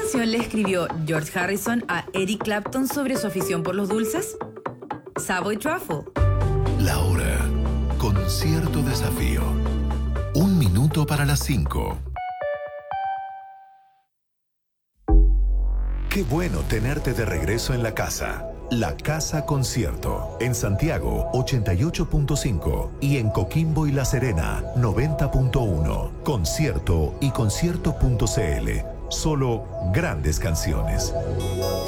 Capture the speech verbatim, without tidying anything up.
canción le escribió George Harrison a Eric Clapton sobre su afición por los dulces? Savoy Truffle. La hora. Concierto Desafío. Un minuto para las cinco. Qué bueno tenerte de regreso en la casa. La Casa Concierto. En Santiago, ochenta y ocho punto cinco. Y en Coquimbo y La Serena, noventa punto uno. Concierto y concierto punto c l. Solo grandes canciones.